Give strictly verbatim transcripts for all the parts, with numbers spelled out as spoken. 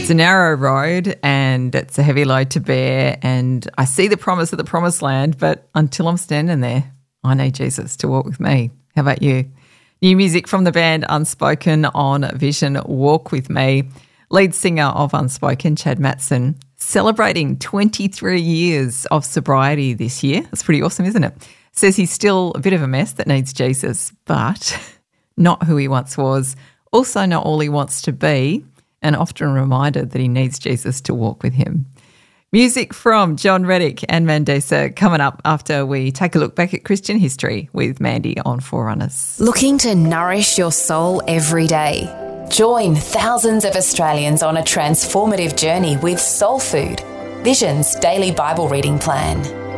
It's a narrow road and it's a heavy load to bear, and I see the promise of the promised land, but until I'm standing there, I need Jesus to walk with me. How about you? New music from the band Unspoken on Vision, Walk With Me. Lead singer of Unspoken, Chad Matson, celebrating twenty-three years of sobriety this year. That's pretty awesome, isn't it? Says he's still a bit of a mess that needs Jesus, but not who he once was, also not all he wants to be, and often reminded that he needs Jesus to walk with him. Music from John Reddick and Mandisa coming up after we take a look back at Christian history with Mandy on Forerunners. Looking to nourish your soul every day? Join thousands of Australians on a transformative journey with Soul Food, Vision's daily Bible reading plan.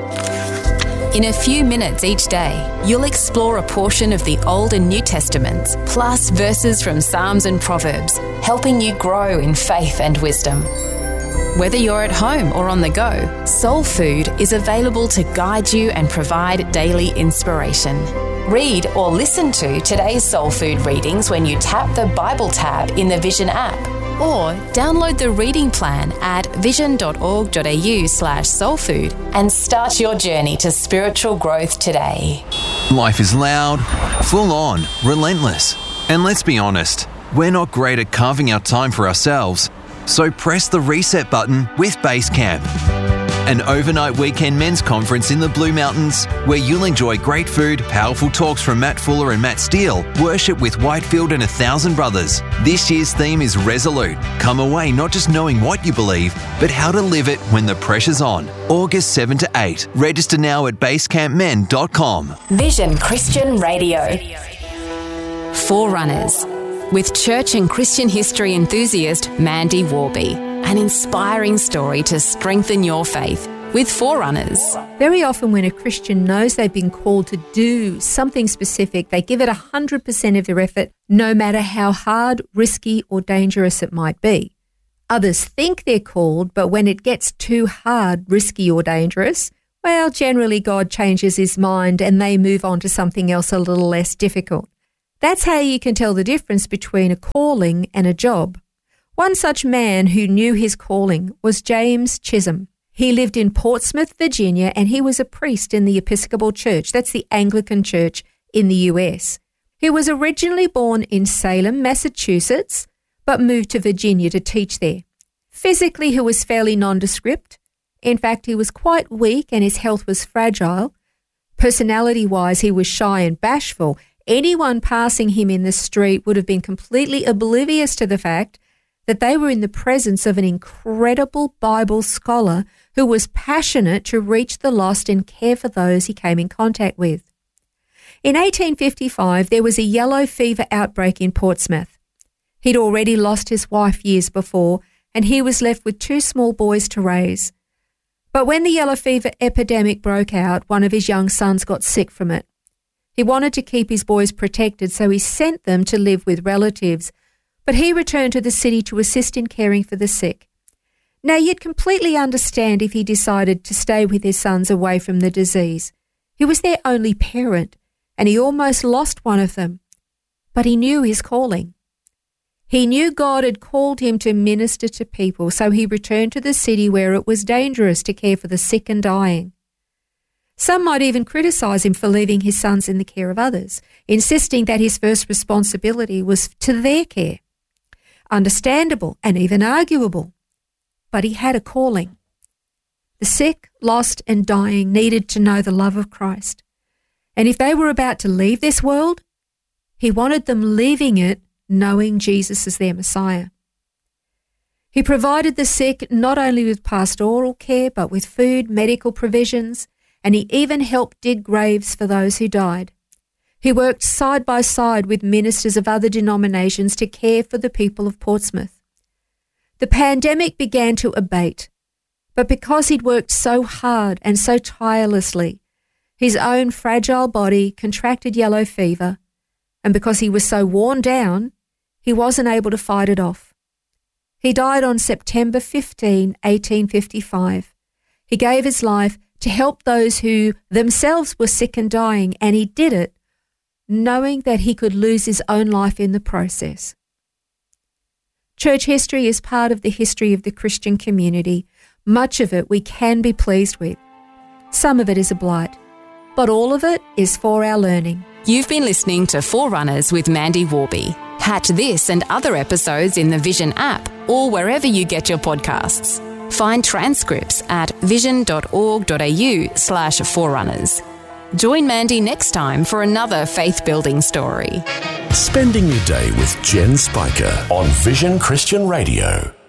In a few minutes each day, you'll explore a portion of the Old and New Testaments, plus verses from Psalms and Proverbs, helping you grow in faith and wisdom. Whether you're at home or on the go, Soul Food is available to guide you and provide daily inspiration. Read or listen to today's Soul Food readings when you tap the Bible tab in the Vision app, or download the reading plan at vision.org.au slash soulfood and start your journey to spiritual growth today. Life is loud, full on, relentless. And let's be honest, we're not great at carving out time for ourselves. So press the reset button with Basecamp, an overnight weekend men's conference in the Blue Mountains where you'll enjoy great food, powerful talks from Matt Fuller and Matt Steele, worship with Whitefield and a thousand brothers. This year's theme is Resolute. Come away not just knowing what you believe, but how to live it when the pressure's on. August seventh to eighth. Register now at basecamp men dot com. Vision Christian Radio. Forerunners. With church and Christian history enthusiast Mandy Warby. An inspiring story to strengthen your faith with Forerunners. Very often when a Christian knows they've been called to do something specific, they give it one hundred percent of their effort, no matter how hard, risky or dangerous it might be. Others think they're called, but when it gets too hard, risky or dangerous, well, generally God changes his mind and they move on to something else a little less difficult. That's how you can tell the difference between a calling and a job. One such man who knew his calling was James Chisholm. He lived in Portsmouth, Virginia, and he was a priest in the Episcopal Church. That's the Anglican Church in the U S. He was originally born in Salem, Massachusetts, but moved to Virginia to teach there. Physically, he was fairly nondescript. In fact, he was quite weak and his health was fragile. Personality-wise, he was shy and bashful. Anyone passing him in the street would have been completely oblivious to the fact that they were in the presence of an incredible Bible scholar who was passionate to reach the lost and care for those he came in contact with. In eighteen fifty-five, there was a yellow fever outbreak in Portsmouth. He'd already lost his wife years before, and he was left with two small boys to raise. But when the yellow fever epidemic broke out, one of his young sons got sick from it. He wanted to keep his boys protected, so he sent them to live with relatives, but he returned to the city to assist in caring for the sick. Now, you'd completely understand if he decided to stay with his sons away from the disease. He was their only parent, and he almost lost one of them. But he knew his calling. He knew God had called him to minister to people, so he returned to the city where it was dangerous to care for the sick and dying. Some might even criticise him for leaving his sons in the care of others, insisting that his first responsibility was to their care. Understandable and even arguable, but he had a calling. The sick, lost and dying needed to know the love of Christ. And if they were about to leave this world, he wanted them leaving it knowing Jesus as their Messiah. He provided the sick not only with pastoral care, but with food, medical provisions, and he even helped dig graves for those who died. He worked side by side with ministers of other denominations to care for the people of Portsmouth. The pandemic began to abate, but because he'd worked so hard and so tirelessly, his own fragile body contracted yellow fever, and because he was so worn down, he wasn't able to fight it off. He died on September fifteenth, eighteen fifty-five. He gave his life to help those who themselves were sick and dying, and he did it knowing that he could lose his own life in the process. Church history is part of the history of the Christian community. Much of it we can be pleased with. Some of it is a blight, but all of it is for our learning. You've been listening to Forerunners with Mandy Warby. Catch this and other episodes in the Vision app or wherever you get your podcasts. Find transcripts at vision.org.au slash forerunners. Join Mandy next time for another faith-building story. Spending your day with Jen Spiker on Vision Christian Radio.